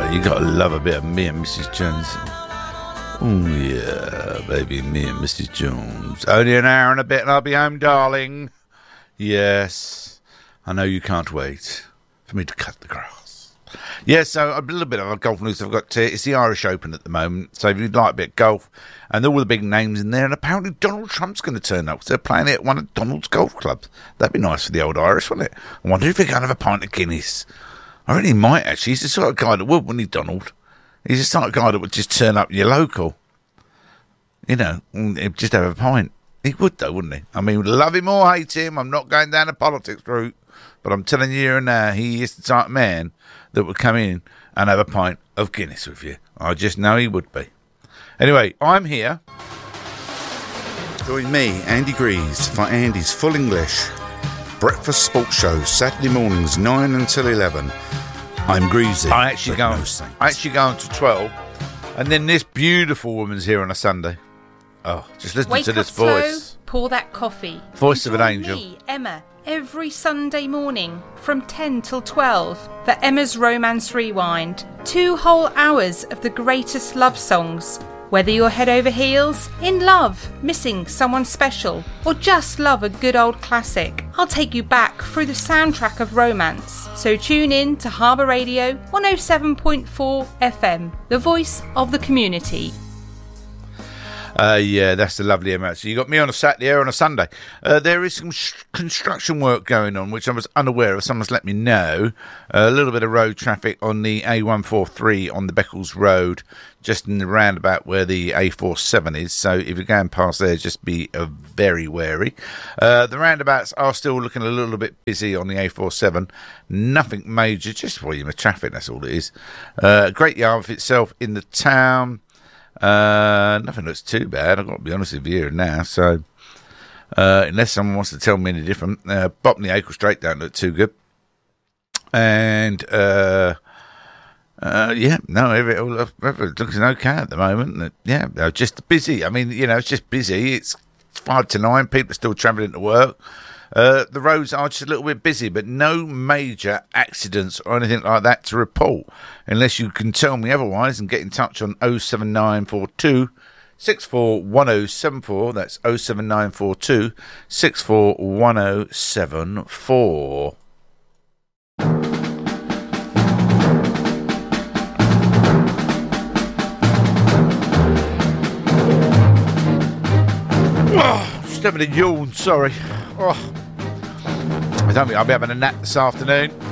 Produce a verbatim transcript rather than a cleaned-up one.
Oh, you gotta love a bit of Me and Missus Jones. Oh yeah, baby, Me and Missus Jones. Only an hour and a bit and I'll be home, darling. Yes, I know you can't wait for me to cut the grass. Yeah, so a little bit of a golf news I've got to, it's the Irish Open at the moment, so if you'd like a bit of golf, and all the big names in there, and apparently Donald Trump's going to turn up, because they're playing it at one of Donald's golf clubs. That'd be nice for the old Irish, wouldn't it? I wonder if they're going to have a pint of Guinness. I really might, actually. He's the sort of guy that would, wouldn't he, Donald? He's the sort of guy that would just turn up your local. You know, and just have a pint. He would, though, wouldn't he? I mean, love him or hate him, I'm not going down the politics route, but I'm telling you here and now, he is the type of man that would come in and have a pint of Guinness with you. I just know he would be. Anyway, I'm here. Join me, Andy Greaves, for Andy's Full English Breakfast Sports Show, Saturday mornings, nine until eleven. I'm Greasy. I actually go. No I actually go on to twelve, and then this beautiful woman's here on a Sunday. Oh, just listen Wake to this up slow, voice. Pour that coffee. Voice and of an angel. Me, Emma, every Sunday morning from ten till twelve for Emma's Romance Rewind. Two whole hours of the greatest love songs. Whether you're head over heels, in love, missing someone special, or just love a good old classic, I'll take you back through the soundtrack of romance. So tune in to Harbour Radio one oh seven point four F M, the voice of the community. Uh, yeah, that's the lovely amount. So you got me on a Saturday here on a Sunday. Uh, there is some sh- construction work going on, which I was unaware of. Someone's let me know. Uh, a little bit of road traffic on the A one forty-three on the Beccles Road, just in the roundabout where the A forty-seven is. So if you're going past there, just be uh, very wary. Uh, the roundabouts are still looking a little bit busy on the A forty-seven. Nothing major, just volume of traffic, that's all it is. Uh, Great Yarmouth itself in the town. Uh, nothing looks too bad, I've got to be honest with you here and now, so uh, unless someone wants to tell me any different. uh, Botany Acre Straight don't look too good, and uh, uh, yeah, no, everything looks okay at the moment. Yeah, just busy. I mean, you know, it's just busy. It's five to nine, people are still travelling to work. Uh, the roads are just a little bit busy, but no major accidents or anything like that to report, unless you can tell me otherwise and get in touch on oh seven nine four two, six four one oh seven four. That's oh seven nine four two, six four one oh seven four. Oh, just having a yawn, sorry. Oh. I don't think I'll be having a nap this afternoon.